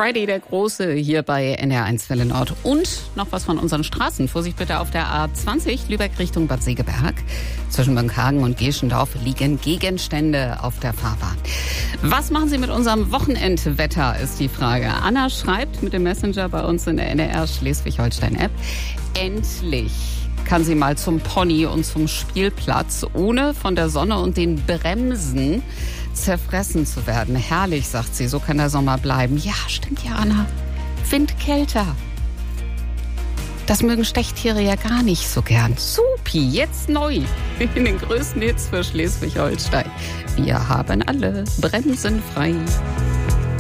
Friday der Große hier bei NDR1 Welle Nord. Und noch was von unseren Straßen. Vorsicht bitte auf der A20 Lübeck Richtung Bad Segeberg. Zwischen Bankhagen und Geschendorf liegen Gegenstände auf der Fahrbahn. Was machen Sie mit unserem Wochenendwetter, ist die Frage. Anna schreibt mit dem Messenger bei uns in der NDR Schleswig-Holstein-App. Endlich kann sie mal zum Pony und zum Spielplatz, ohne von der Sonne und den Bremsen zerfressen zu werden. Herrlich, sagt sie, so kann der Sommer bleiben. Ja, stimmt ja, Anna. Wind kälter. Das mögen Stechtiere ja gar nicht so gern. Supi, jetzt neu in den größten Hits für Schleswig-Holstein. Wir haben alle Bremsen frei.